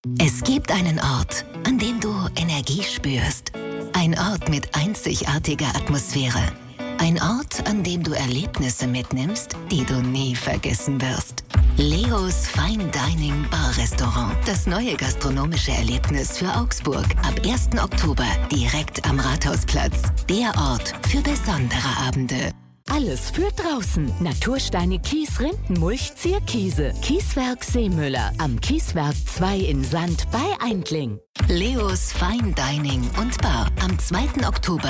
Es gibt einen Ort, an dem du Energie spürst. Ein Ort mit einzigartiger Atmosphäre. Ein Ort, an dem du Erlebnisse mitnimmst, die du nie vergessen wirst. Leos Fine Dining Bar Restaurant. Das neue gastronomische Erlebnis für Augsburg. Ab 1. Oktober direkt am Rathausplatz. Der Ort für besondere Abende. Alles für draußen. Natursteine Kies Rindenmulch Zierkiese. Kieswerk Seemüller. Am Kieswerk 2 in Sand bei Eindling. Leos Fine Dining und Bar. Am 2. Oktober